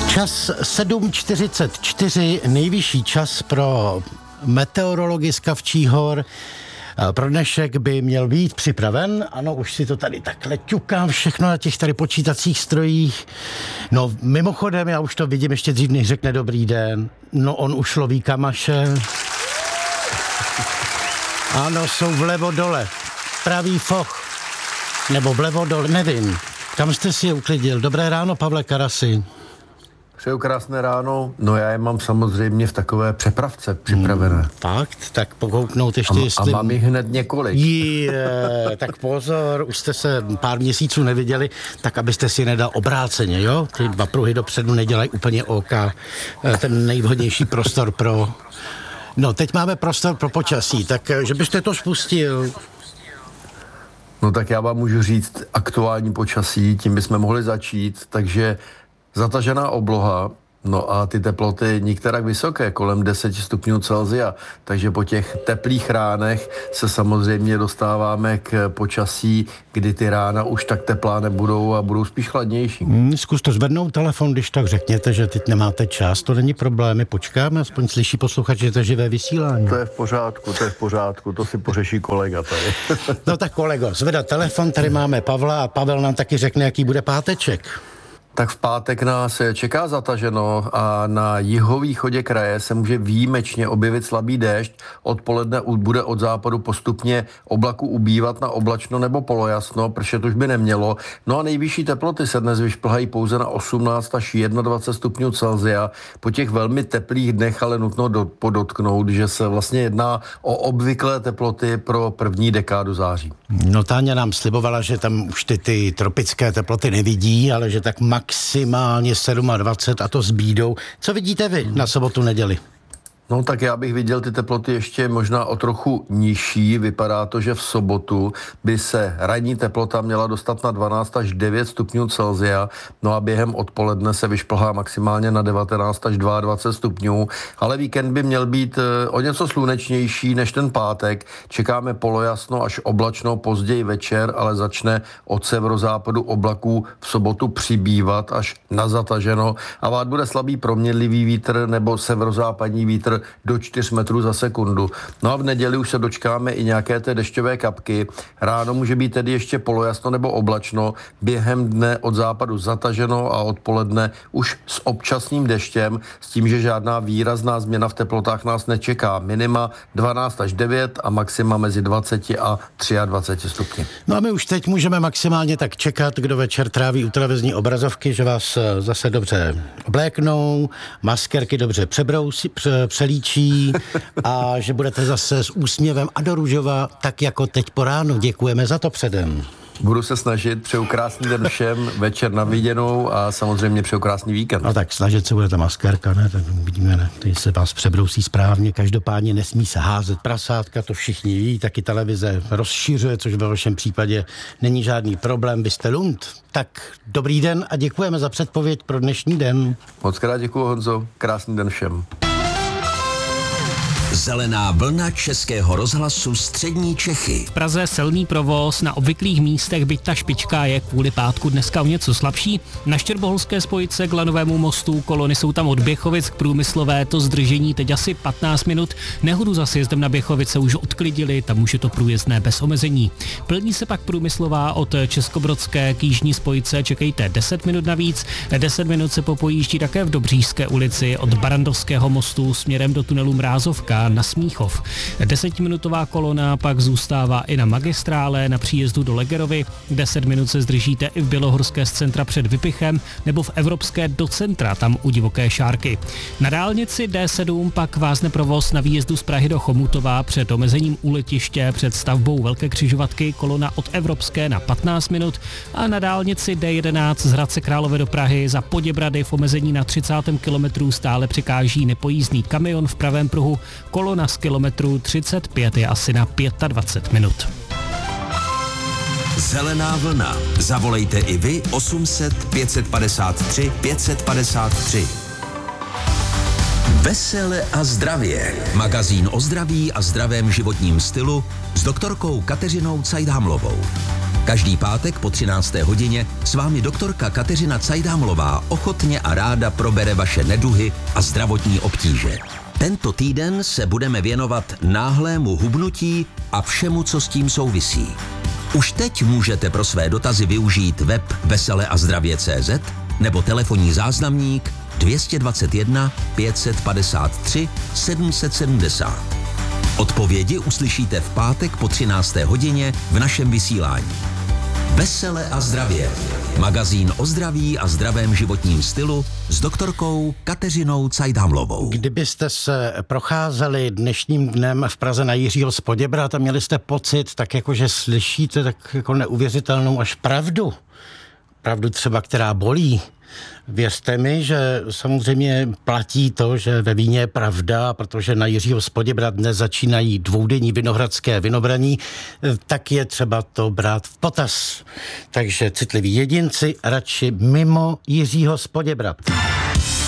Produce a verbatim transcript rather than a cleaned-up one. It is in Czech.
Čas sedm čtyřicet čtyři, nejvyšší čas pro meteorology z Kavčích hor. Pro dnešek by měl být připraven. Ano, už si to tady takhle ťukám všechno na těch tady počítacích strojích. No, mimochodem, já už to vidím ještě dřív, než řekne dobrý den. No, on už loví kamaše. Ano, jsou vlevo dole. Pravý foch. Nebo vlevo dole, nevím. Kam jste si je uklidil? Dobré ráno, Pavle Karasi. Přeju krásné ráno. No já je mám samozřejmě v takové přepravce připravené. Hmm, fakt? Tak pokouknout ještě, a, jestli... A mám jich hned několik. Je, tak pozor, už jste se pár měsíců neviděli, tak abyste si nedal obráceně, jo? Ty dva pruhy dopředu nedělají úplně oka. Ten nejvhodnější prostor pro... No, teď máme prostor pro počasí, tak že byste to spustil... No tak já vám můžu říct aktuální počasí, tím bychom mohli začít, takže zatažená obloha, no a ty teploty nikterak vysoké, kolem deset stupňů Celsia, takže po těch teplých ránech se samozřejmě dostáváme k počasí, kdy ty rána už tak teplá nebudou a budou spíš chladnější. Hmm, zkus to zvednout telefon, když tak řekněte, že teď nemáte čas, to není problém, my počkáme, aspoň slyší posluchač, že to je živé vysílání. To je v pořádku, to je v pořádku, to si pořeší kolega tady. No tak kolego, zvedat telefon, tady máme Pavla a Pavel nám taky řekne, jaký bude páteček. Tak v pátek nás čeká zataženo a na jihovýchodě kraje se může výjimečně objevit slabý déšť. Odpoledne bude od západu postupně oblaku ubývat na oblačno nebo polojasno, pršet už by nemělo. No a nejvyšší teploty se dnes vyšplhají pouze na osmnáct až dvacet jedna stupňů Celsia. Po těch velmi teplých dnech ale nutno do, podotknout, že se vlastně jedná o obvyklé teploty pro první dekádu září. No Táňa nám slibovala, že tam už ty, ty tropické teploty nevidí, ale že tak maximálně dvacet sedm a to s bídou. Co vidíte vy na sobotu, neděli? No tak já bych viděl ty teploty ještě možná o trochu nižší. Vypadá to, že v sobotu by se ranní teplota měla dostat na dvanáct až devět stupňů Celsia, no a během odpoledne se vyšplhá maximálně na devatenáct až dvacet dva stupňů, ale víkend by měl být o něco slunečnější než ten pátek. Čekáme polojasno až oblačno později večer, ale začne od severozápadu oblaků v sobotu přibývat až na zataženo a vát bude slabý proměnlivý vítr nebo severozápadní vítr do čtyř metrů za sekundu. No a v neděli už se dočkáme i nějaké té dešťové kapky. Ráno může být tedy ještě polojasno nebo oblačno, během dne od západu zataženo a odpoledne už s občasným deštěm, s tím, že žádná výrazná změna v teplotách nás nečeká. Minima dvanáct až devět a maxima mezi dvacet a dvacet tři stupni. No a my už teď můžeme maximálně tak čekat, kdo večer tráví u televizní obrazovky, že vás zase dobře obléknou, maskerky dobře přebrousí, pře, přelíčí a že budete zase s úsměvem a do růžova, tak jako teď po ránu. Děkujeme za to předem. Budu se snažit, přeju krásný den všem, večer na viděnou a samozřejmě přeju krásný víkend. No tak snažit se bude ta maskérka, ne? Tak vidíme, ne? Teď se vás přebrousí správně, každopádně nesmí se házet prasátka, to všichni ví, taky televize rozšiřuje, což ve vašem případě není žádný problém, vy jste lund. Tak dobrý den a děkujeme za předpověď pro dnešní den. Moc krát děkuju, Honzo, krásný den všem. Zelená vlna Českého rozhlasu Střední Čechy. V Praze silný provoz, na obvyklých místech, byť ta špička je kvůli pátku dneska o něco slabší. Na Štěrboholské spojce k Lanovému mostu kolony jsou tam od Běchovic k Průmyslové, to zdržení teď asi patnáct minut. Nehodu za sjezdem na Běchovice už odklidili, tam už je to průjezdné bez omezení. Plní se pak Průmyslová od Českobrodské k Jižní spojce, čekejte deset minut navíc. deset minut se popojíždí také v Dobříšské ulici od Barandovského mostu směrem do tunelu Mrázovka na Smíchov. Desetiminutová kolona pak zůstává i na magistrále na příjezdu do Legerovy. Deset minut se zdržíte i v Bělohorské z centra před Vypichem nebo v Evropské do centra, tam u Divoké Šárky. Na dálnici D sedm pak vázne provoz na výjezdu z Prahy do Chomutova před omezením u letiště před stavbou Velké křižovatky, kolona od Evropské na patnáct minut a na dálnici D jedenáct z Hradce Králové do Prahy za Poděbrady v omezení na třicátém kilometru stále překáží nepojízdný kamion v pravém pruhu. Kolona z kilometru třicet pět je asi na dvacet pět minut. Zelená vlna. Zavolejte i vy osm set pět padesát tři pět padesát tři. Vesele a zdravě. Magazín o zdraví a zdravém životním stylu s doktorkou Kateřinou Cajdhamlovou. Každý pátek po třinácté hodině s vámi doktorka Kateřina Cajdámlová ochotně a ráda probere vaše neduhy a zdravotní obtíže. Tento týden se budeme věnovat náhlému hubnutí a všemu, co s tím souvisí. Už teď můžete pro své dotazy využít web vesele a zdravě tečka cé zet nebo telefonní záznamník dvě dva jedna pět padesát tři sedm set sedmdesát. Odpovědi uslyšíte v pátek po třinácté hodině v našem vysílání. Vesele a zdravě. Magazín o zdraví a zdravém životním stylu s doktorkou Kateřinou Cajdámlovou. Kdybyste se procházeli dnešním dnem v Praze na Jiřího z Poděbrad a měli jste pocit, tak jako, že slyšíte tak jako neuvěřitelnou až pravdu, pravdu třeba, která bolí, věřte mi, že samozřejmě platí to, že ve víně je pravda, protože na Jiřího z Poděbrad dnes začínají dvoudenní vinohradské vinobraní, tak je třeba to brát v potaz. Takže citliví jedinci radši mimo Jiřího z Poděbrad.